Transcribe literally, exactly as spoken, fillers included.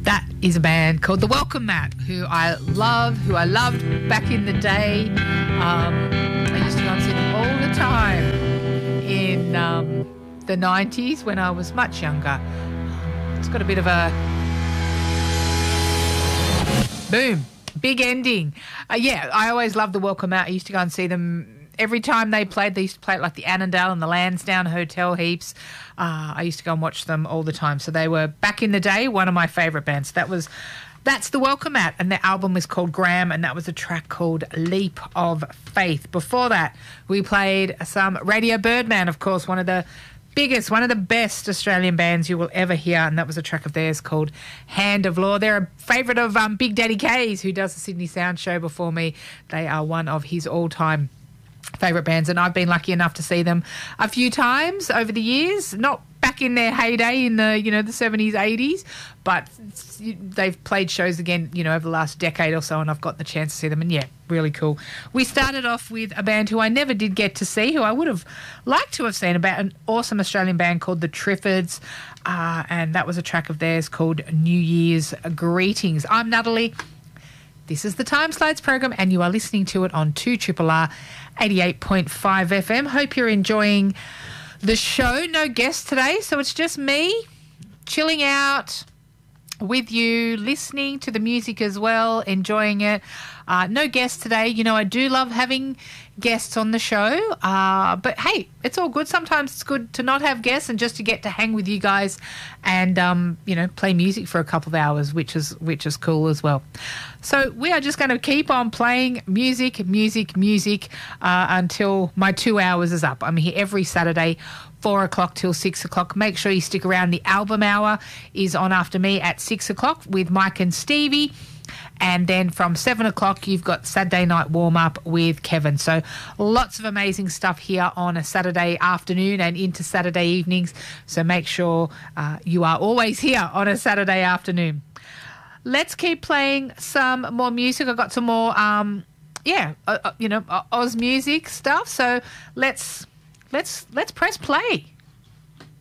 That is a band called The Welcome Mat, who I love, who I loved back in the day. Um, I used to go and see them all the time in um, the nineties when I was much younger. It's got a bit of a boom, big ending. Uh, yeah, I always loved The Welcome Mat. I used to go and see them every time they played. They used to play at like the Annandale and the Lansdowne Hotel heaps. Uh, I used to go and watch them all the time. So they were, back in the day, one of my favourite bands. That was, that's The Welcome Mat, and their album was called Graham, and that was a track called Leap of Faith. Before that, we played some Radio Birdman, of course, one of the biggest, one of the best Australian bands you will ever hear, and that was a track of theirs called Hand of Law. They're a favourite of um, Big Daddy K's, who does the Sydney Sound Show before me. They are one of his all-time favourite bands, and I've been lucky enough to see them a few times over the years, not back in their heyday in the, you know, the seventies, eighties, but they've played shows again, you know, over the last decade or so, and I've got the chance to see them, and yeah, really cool. We started off with a band who I never did get to see, who I would have liked to have seen, about an awesome Australian band called The Triffids, uh, and that was a track of theirs called New Year's Greetings. I'm Natalie. This is the Time Slides program, and you are listening to it on two R R R eighty-eight point five F M. Hope you're enjoying the show. No guests today, so it's just me chilling out with you, listening to the music as well, enjoying it. Uh, no guests today. You know, I do love having guests on the show, uh, but hey, it's all good. Sometimes it's good to not have guests and just to get to hang with you guys and, um, you know, play music for a couple of hours, which is which is cool as well. So we are just going to keep on playing music, music, music uh, until my two hours is up. I'm here every Saturday, four o'clock till six o'clock. Make sure you stick around. The album hour is on after me at six o'clock with Mike and Stevie. And then from seven o'clock, you've got Saturday Night Warm-Up with Kevin. So lots of amazing stuff here on a Saturday afternoon and into Saturday evenings. So make sure uh, you are always here on a Saturday afternoon. Let's keep playing some more music. I've got some more, um, yeah, uh, uh, you know, Oz music stuff. So let's let's let's press play.